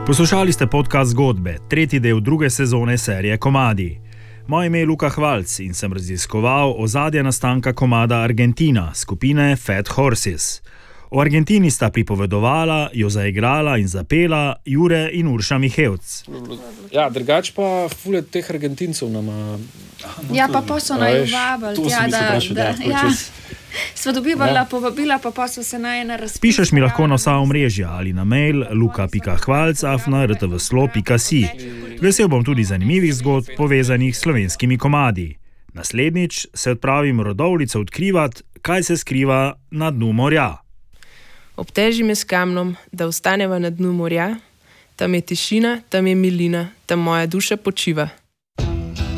Poslušali ste podcast Zgodbe, tretji del druge sezone serije Komadi. Moje ime je Luka Hvalc in sem raziskoval ozadje nastanka komada Argentina skupine Fat Horses. O Argentini sta pripovedovala, jo zaigrala in zapela Jure in Urša Mihevc. Ja, drugače pa fule teh Argentincev nama... Ja, pa so naj uvabili. To sem mislil vprašati, Sva dobila povabila, pa so se naj na razpis. Pišeš mi lahko na vsa omrežja ali na mail luka.hvalc@rtvslo.si. Vesel bom tudi zanimivih zgodb povezanih s slovenskimi komadi. Naslednjič se odpravim Rodovljico odkrivat, kaj se skriva na dnu morja. Obteži me s kamnom, da ostaneva na dnu morja, tam je tišina, tam je milina, tam moja duša počiva.